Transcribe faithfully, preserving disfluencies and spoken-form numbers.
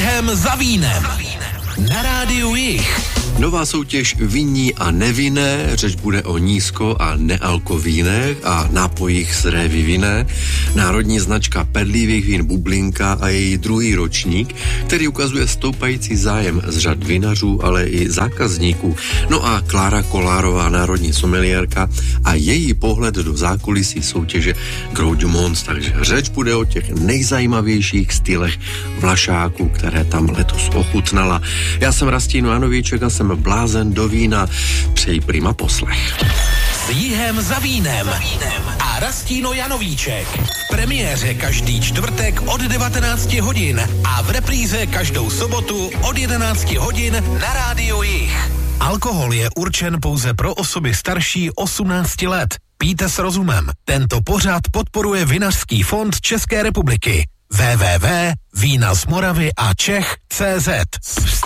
Jihem za vínem. Na rádiu Jih. Nová soutěž vinní a nevinné, řeč bude o nízko- a nealkovínech a nápojích z révy vinné. Národní značka pedlivých vín Bublinka a její druhý ročník, který ukazuje stoupající zájem z řad vinařů, ale i zákazníků. No a Klára Kolárová, národní someliérka a její pohled do zákulisí soutěže Gros du Monde. Takže řeč bude o těch nejzajímavějších stylech vlašáků, které tam letos ochutnala. Já jsem Rastíno Janovíček a jsem blázen do vína. Přeji prima poslech. S Jihem za vínem a Rastíno Janovíček. V premiéře každý čtvrtek od devatenácti hodin a v repríze každou sobotu od jedenácti hodin na rádiu Jih. Alkohol je určen pouze pro osoby starší osmnácti let. Pijte s rozumem. Tento pořad podporuje Vinařský fond České republiky. w w w tečka vína z Moravy a Čech tečka cé zet.